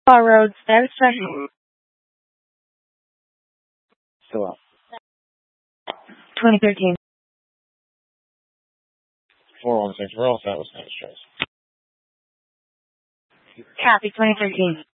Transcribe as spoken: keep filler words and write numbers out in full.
Bar Road, status check. Still up. twenty thirteen. four one six, we're all set with status checks. Copy, twenty thirteen.